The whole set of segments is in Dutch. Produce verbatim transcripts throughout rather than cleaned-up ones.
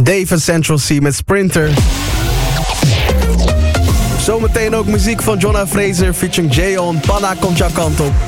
Dave Central C met Sprinter. Zometeen ook muziek van Jonna Fraser featuring J-On. Panna komt jouw kant op.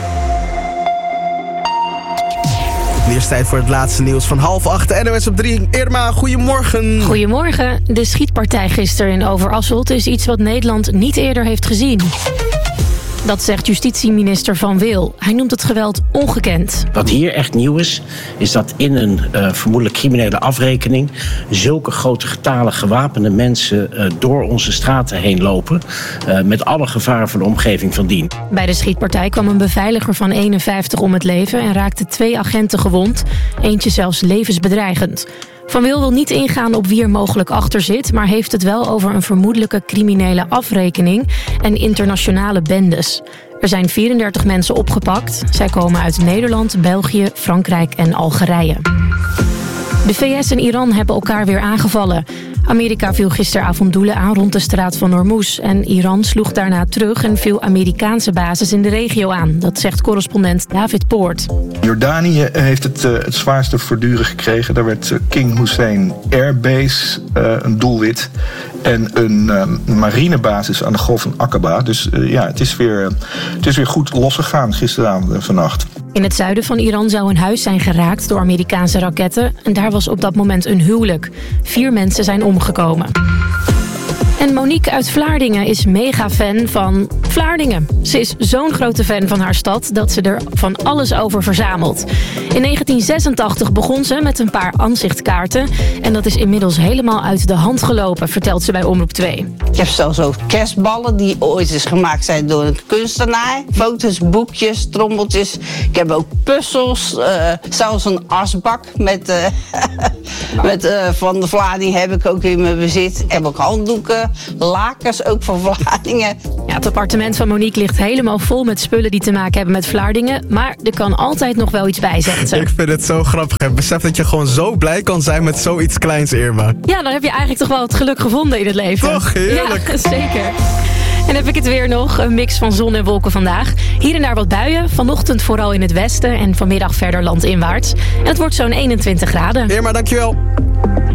Nu is het tijd voor het laatste nieuws van half acht. N O S op drie. Irma, goedemorgen. Goedemorgen. De schietpartij gisteren in Overasselt is iets wat Nederland niet eerder heeft gezien. Dat zegt justitieminister Van Wil. Hij noemt het geweld ongekend. Wat hier echt nieuw is, is dat in een uh, vermoedelijk criminele afrekening zulke grote getalen gewapende mensen uh, door onze straten heen lopen. Uh, met alle gevaren voor de omgeving van dien. Bij de schietpartij kwam een beveiliger van eenenvijftig om het leven en raakte twee agenten gewond. Eentje zelfs levensbedreigend. Van Wil wil niet ingaan op wie er mogelijk achter zit, maar heeft het wel over een vermoedelijke criminele afrekening en internationale bendes. Er zijn vierendertig mensen opgepakt. Zij komen uit Nederland, België, Frankrijk en Algerije. De V S en Iran hebben elkaar weer aangevallen. Amerika viel gisteravond doelen aan rond de straat van Hormuz. En Iran sloeg daarna terug en viel Amerikaanse bases in de regio aan. Dat zegt correspondent David Poort. Jordanië heeft het, uh, het zwaarste verduren gekregen. Daar werd uh, King Hussein Airbase uh, een doelwit. En een uh, marinebasis aan de Golf van Aqaba. Dus uh, ja, het is, weer, uh, het is weer goed losgegaan gisteravond en vannacht. In het zuiden van Iran zou een huis zijn geraakt door Amerikaanse raketten. En daar was op dat moment een huwelijk. Vier mensen zijn omgekomen. En Monique uit Vlaardingen is mega fan van Vlaardingen. Ze is zo'n grote fan van haar stad dat ze er van alles over verzamelt. In negentien zesentachtig begon ze met een paar aanzichtkaarten. En dat is inmiddels helemaal uit de hand gelopen, vertelt ze bij Omroep twee. Ik heb zelfs ook kerstballen die ooit eens gemaakt zijn door een kunstenaar. Foto's, boekjes, trommeltjes. Ik heb ook puzzels. Uh, zelfs een asbak met, uh, met, uh, van de Vlaardingen heb ik ook in mijn bezit. Ik heb ook handdoeken. Lakens, ook van Vlaardingen. Ja, het appartement van Monique ligt helemaal vol met spullen die te maken hebben met Vlaardingen. Maar er kan altijd nog wel iets bij zetten. Ik vind het zo grappig. Besef dat je gewoon zo blij kan zijn met zoiets kleins, Irma. Ja, dan heb je eigenlijk toch wel het geluk gevonden in het leven. Toch, heerlijk. Ja, zeker. En heb ik het weer nog. Een mix van zon en wolken vandaag. Hier en daar wat buien. Vanochtend vooral in het westen en vanmiddag verder landinwaarts. En het wordt zo'n eenentwintig graden. Irma, dankjewel.